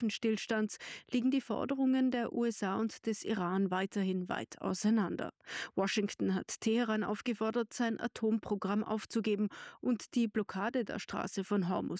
Waffenstillstands liegen die Forderungen der USA und des Iran weiterhin weit auseinander. Washington hat Teheran aufgefordert, sein Atomprogramm aufzugeben und die Blockade der Straße von Hormuz